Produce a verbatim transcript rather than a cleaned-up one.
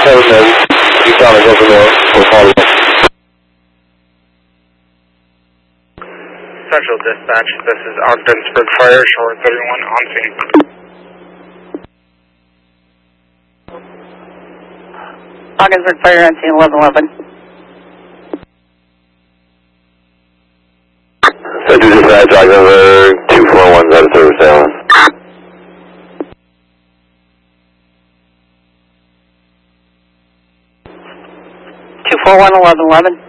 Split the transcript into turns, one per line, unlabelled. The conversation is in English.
seven then, you found it over there, we'll follow up.
Central Dispatch, this is Ogdensburg Fire, Shore thirty-one, on scene.
Ogdensburg Fire, on scene eleven eleven.
Central Dispatch, Ogdensburg, two four one, out of service, Allen.
two four one, eleven eleven.